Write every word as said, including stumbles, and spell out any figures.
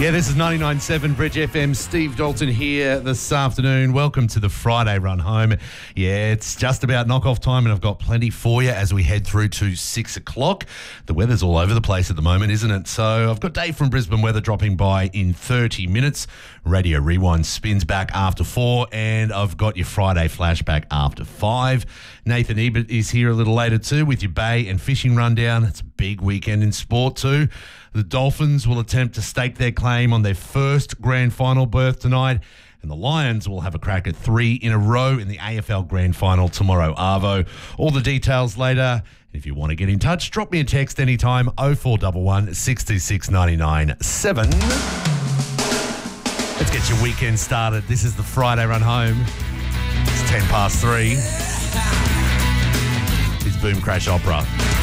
Yeah, this is ninety-nine point seven Bridge F M. Steve Dalton here this afternoon. Welcome to the Friday run home. Yeah, it's just about knock-off time and I've got plenty for you as we head through to six o'clock. The weather's all over the place at the moment, isn't it? So I've got Dave from Brisbane Weather dropping by in thirty minutes. Radio Rewind spins back after four and I've got your Friday flashback after five. Nathan Ebert is here a little later too with your bay and fishing rundown. It's a big weekend in sport too. The Dolphins will attempt to stake their claim on their first grand final berth tonight, and the Lions will have a crack at three in a row in the A F L grand final tomorrow, Arvo. All the details later. If you want to get in touch, drop me a text anytime, oh four one one, six two six, nine nine seven. Let's get your weekend started. This is the Friday run home. It's ten past three. It's Boom Crash Opera.